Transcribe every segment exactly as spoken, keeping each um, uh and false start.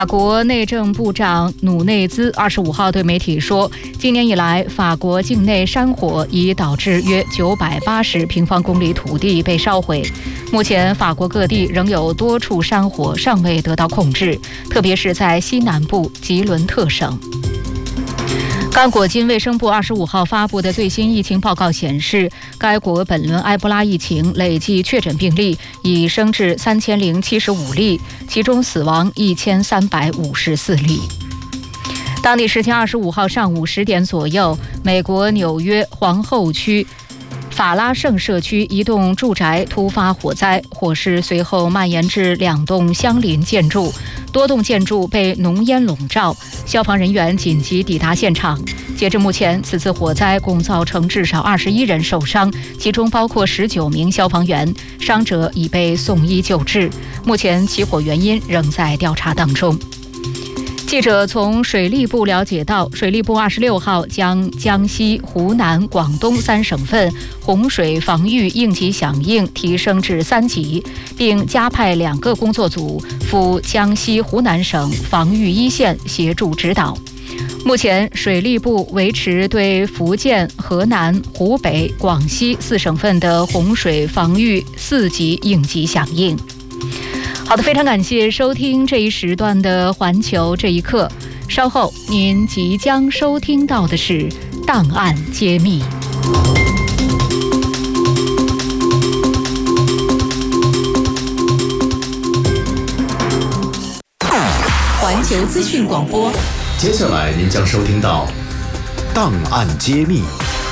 法国内政部长努内兹二十五号对媒体说，今年以来，法国境内山火已导致约九百八十平方公里土地被烧毁。目前，法国各地仍有多处山火尚未得到控制，特别是在西南部吉伦特省。刚果金卫生部二十五号发布的最新疫情报告显示，该国本轮埃博拉疫情累计确诊病例已升至三千零七十五例，其中死亡一千三百五十四例。当地时间二十五号上午十点左右，美国纽约皇后区法拉盛社区一栋住宅突发火灾，火势随后蔓延至两栋相邻建筑，多栋建筑被浓烟笼罩，消防人员紧急抵达现场。截至目前，此次火灾共造成至少二十一人受伤，其中包括十九名消防员，伤者已被送医救治。目前起火原因仍在调查当中。记者从水利部了解到，水利部二十六号将江西、湖南、广东三省份洪水防御应急响应提升至三级，并加派两个工作组赴江西、湖南省防御一线协助指导。目前，水利部维持对福建、河南、湖北、广西四省份的洪水防御四级应急响应。好的，非常感谢收听这一时段的环球这一刻。稍后您即将收听到的是档案揭秘。环球资讯广播， 接下来您将收听到档案揭秘。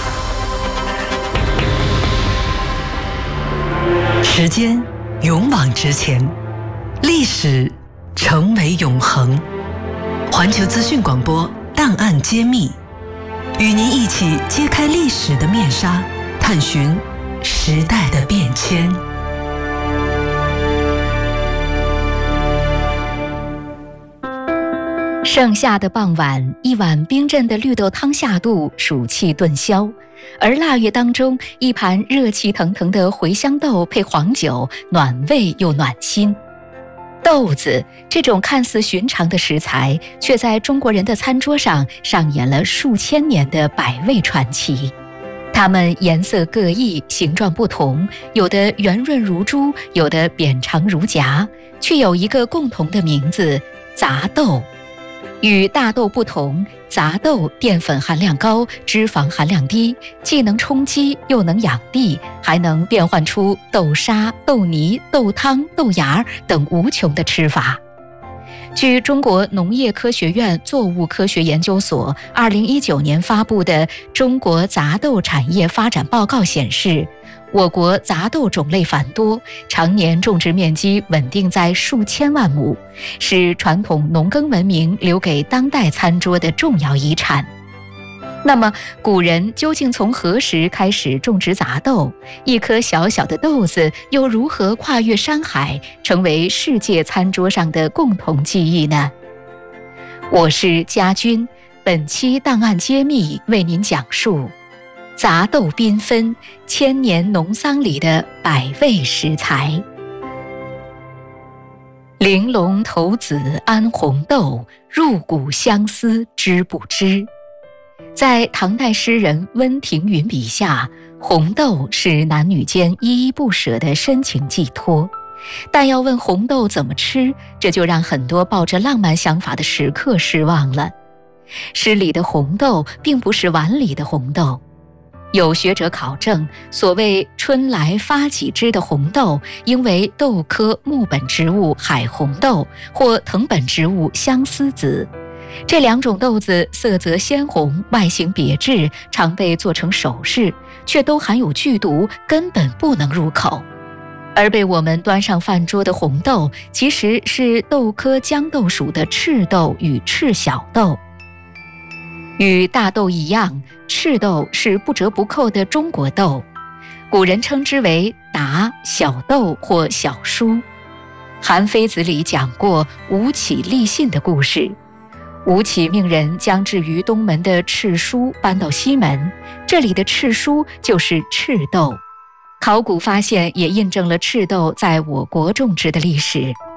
时间勇往直前，历史成为永恒。环球资讯广播档案揭秘，与您一起揭开历史的面纱，探寻时代的变迁。 盛夏的傍晚，一碗冰镇的绿豆汤下肚，暑气顿消；而腊月当中，一盘热气腾腾的茴香豆配黄酒，暖胃又暖心。豆子这种看似寻常的食材，却在中国人的餐桌上上演了数千年的百味传奇。它们颜色各异，形状不同，有的圆润如珠，有的扁长如夹，却有一个共同的名字——杂豆。与大豆不同，杂豆淀粉含量高，脂肪含量低，既能充饥又能养地，还能变换出豆沙、豆泥、豆汤、豆芽等无穷的吃法。据中国农业科学院作物科学研究所二零一九年发布的《中国杂豆产业发展报告》显示，我国杂豆种类繁多，常年种植面积稳定在数千万亩，是传统农耕文明留给当代餐桌的重要遗产。那么，古人究竟从何时开始种植杂豆？一颗小小的豆子又如何跨越山海，成为世界餐桌上的共同记忆呢？我是家军，本期档案揭秘为您讲述杂豆缤纷，千年农桑里的百味食材。玲珑骰子安红豆，入骨相思知不知。在唐代诗人温庭筠笔下，红豆是男女间依依不舍的深情寄托。但要问红豆怎么吃，这就让很多抱着浪漫想法的食客失望了。诗里的红豆并不是碗里的红豆。有学者考证，所谓春来发几枝的红豆，应为豆科木本植物海红豆或藤本植物相思子。这两种豆子色泽鲜红，外形别致，常被做成首饰，却都含有剧毒，根本不能入口。而被我们端上饭桌的红豆，其实是豆科豇豆属的赤豆与赤小豆。与大豆一样，赤豆是不折不扣的中国豆，古人称之为达、小豆或小书。《韩非子》里讲过吴起立信的故事。吴起命人将置于东门的赤书搬到西门，这里的赤书就是赤豆。考古发现也印证了赤豆在我国种植的历史。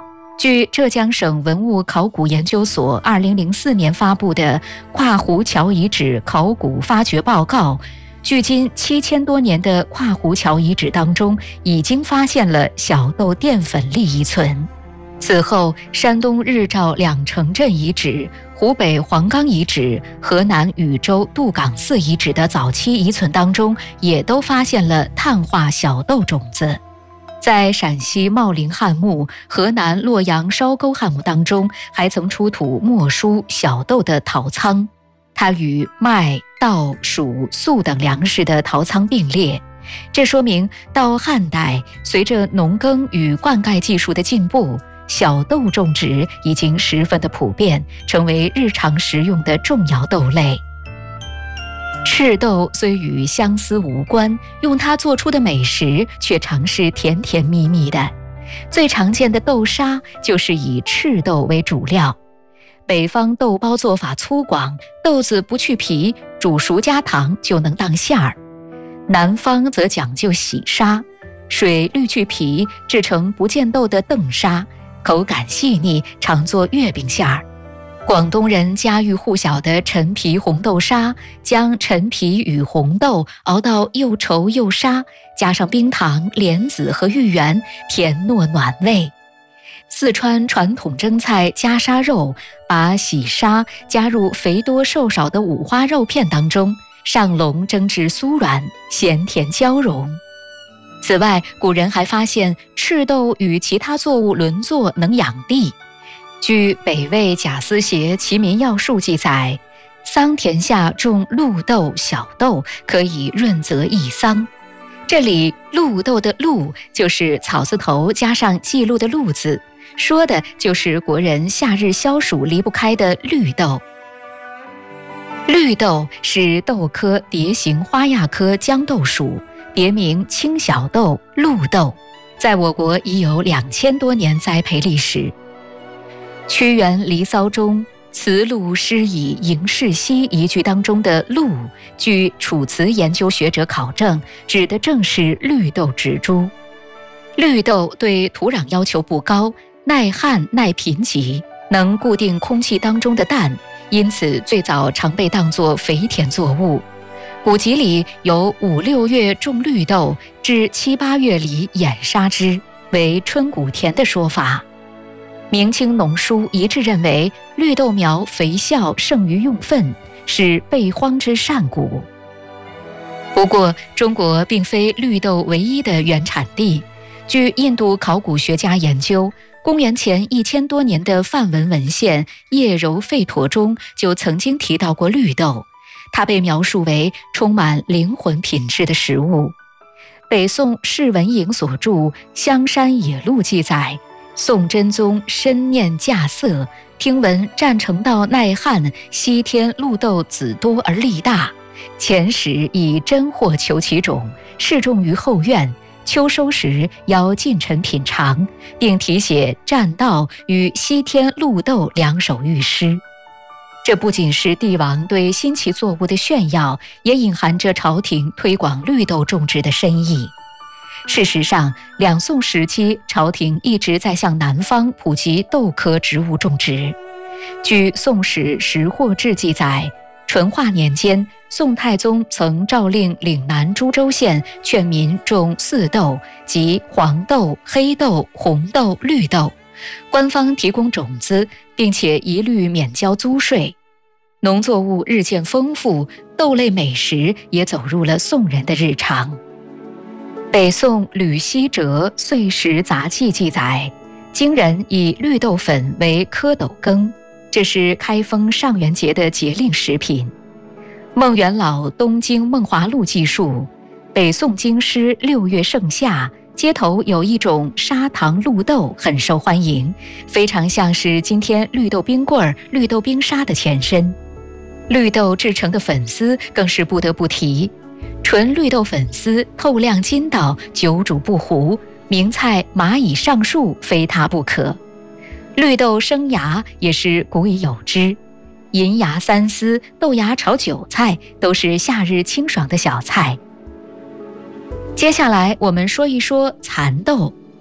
据浙江省文物考古研究所二零零四年发布的《跨湖桥遗址考古发掘报告》，距今七千多年的跨湖桥遗址当中，已经发现了小豆淀粉粒遗存。此后，山东日照两城镇遗址、湖北黄冈遗址、河南禹州杜岗寺遗址的早期遗存当中，也都发现了碳化小豆种子。在陕西茂陵汉墓、河南洛阳烧沟汉墓当中，还曾出土墨书小豆的陶仓，它与麦、稻、黍、粟等粮食的陶仓并列。这说明到汉代，随着农耕与灌溉技术的进步，小豆种植已经十分的普遍，成为日常食用的重要豆类。赤豆虽与相思无关，用它做出的美食却常是甜甜蜜蜜的。最常见的豆沙就是以赤豆为主料。北方豆包做法粗犷，豆子不去皮，煮熟加糖就能当馅儿。南方则讲究洗沙，水滤去皮，制成不见豆的澄沙，口感细腻，常做月饼馅儿。广东人家喻户晓的陈皮红豆沙，将陈皮与红豆熬到又稠又沙，加上冰糖、莲子和芋圆，甜糯暖胃。四川传统蒸菜夹沙肉，把洗沙加入肥多瘦少的五花肉片当中，上笼蒸至酥软，咸甜交融。此外，古人还发现赤豆与其他作物轮作能养地。据北魏贾思勰《齐民要术》记载，桑田下种露豆、小豆，可以润泽益桑。这里露豆的露就是草字头加上记录的录字，说的就是国人夏日消暑离不开的绿豆。绿豆是豆科蝶形花亚科豇豆属，别名青小豆、露豆，在我国已有两千多年栽培历史。屈原《离骚》中辞露诗以迎世熙一句当中的露，据楚辞研究学者考证，指的正是绿豆植株。绿豆对土壤要求不高，耐旱耐贫瘠，能固定空气当中的氮，因此最早常被当作肥田作物。古籍里有五六月种绿豆，至七八月里掩杀之，为春谷田的说法。明清农书一致认为，绿豆苗肥效胜于用粪，是备荒之善谷。不过，中国并非绿豆唯一的原产地。据印度考古学家研究，公元前一千多年的梵文文献《叶柔吠陀》中就曾经提到过绿豆，它被描述为充满灵魂品质的食物。北宋释文颖所著《香山野录》记载，宋真宗深念稼穑，听闻战成道耐旱，西天露豆子多而力大，遣使以真货求其种，示种于后院。秋收时邀近臣品尝，并题写战道与西天露豆两首御诗。这不仅是帝王对新奇作物的炫耀，也隐含着朝廷推广绿豆种植的深意。事实上，两宋时期朝廷一直在向南方普及豆科植物种植。据《宋史识货志》记载，淳化年间，宋太宗曾诏令岭南株洲县劝民种四豆，即黄豆、黑豆、红豆、绿豆，官方提供种子，并且一律免交租税。农作物日渐丰富，豆类美食也走入了宋人的日常。北宋吕希哲《岁时杂记》记载，京人以绿豆粉为蝌蚪羹，这是开封上元节的节令食品。孟元老《东京梦华录》记述，北宋京师六月盛夏，街头有一种砂糖绿豆很受欢迎，非常像是今天绿豆冰棍、绿豆冰沙的前身。绿豆制成的粉丝更是不得不提，纯绿豆粉丝透亮筋道，久煮不糊，名菜蚂蚁上树非它不可。绿豆生芽也是古已有之，银芽三丝、豆芽炒韭菜都是夏日清爽的小菜。接下来我们说一说蚕豆。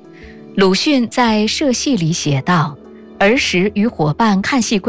鲁迅在社戏里写道：儿时与伙伴看戏归